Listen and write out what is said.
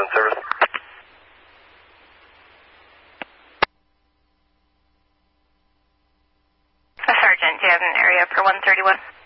service. Sergeant, do you have an area for 131?